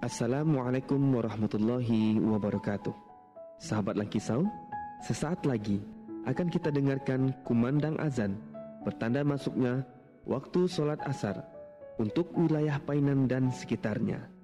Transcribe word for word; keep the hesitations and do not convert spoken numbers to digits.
Assalamualaikum warahmatullahi wabarakatuh. Sahabat Lucky Sound, sesaat lagi akan kita dengarkan kumandang azan bertanda masuknya waktu solat asar untuk wilayah Painan dan sekitarnya.